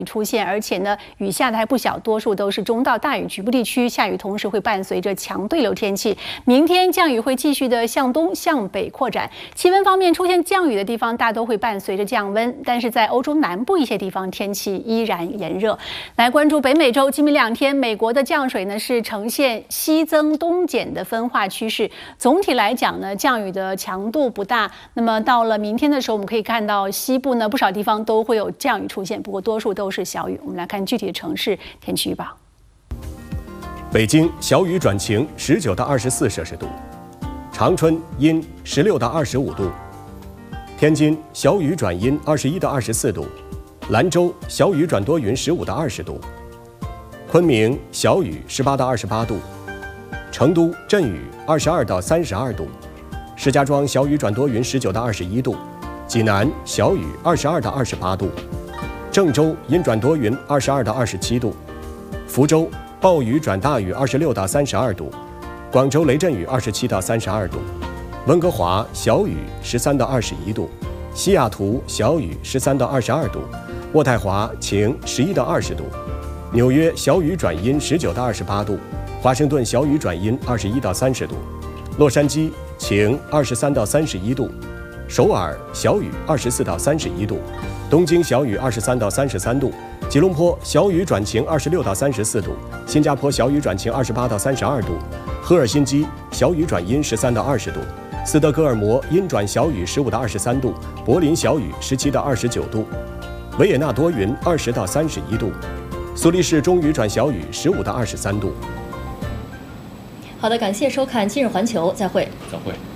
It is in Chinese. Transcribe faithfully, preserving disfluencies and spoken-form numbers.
出现，而且呢，雨下的还不小，多数都是中到大雨，局部地区下雨，同时会伴随着强对流天气。明天降雨会继续的向东向北扩展。气温方面，出现降雨的地方大都会伴随着降温，但是在欧洲南部一些地方天气依然炎热。来关注北美洲，今明两天美国的降水呢是呈现西增东减的分化趋势。总体来讲呢，降雨的强度不大。那么到了明天的时候，我们可以看到西部呢不少地方都会有降雨出现，不过多数都是小雨。我们来看具体的城市天气预报。 北京小雨转晴，十九到二十四摄氏度；长春阴，十六到二十五度；天津小雨转阴，二十一到二十四度；兰州小雨转多云，十五到二十度；昆明小雨，十八到二十八度；成都阵雨，二十二到三十二度；石家庄小雨转多云，十九到二十一度；济南小雨，二十二到二十八度。郑州阴转多云，二十二到二十七度；福州暴雨转大雨，二十六到三十二度；广州雷阵雨，二十七到三十二度；温哥华小雨，十三到二十一度；西雅图小雨，十三到二十二度；渥太华晴，十一到二十度；纽约小雨转阴，十九到二十八度；华盛顿小雨转阴，二十一到三十度；洛杉矶晴，二十三到三十一度；首尔小雨，二十四到三十一度。东京小雨二十三到三十三度，吉隆坡小雨转晴二十六到三十四度，新加坡小雨转晴二十八到三十二度，赫尔辛基小雨转阴十三到二十度，斯德哥尔摩阴转小雨十五到二十三度，柏林小雨十七到二十九度，维也纳多云二十到三十一度，苏黎世中雨转小雨十五到二十三度。 好的，感谢收看今日环球，再会。 再会。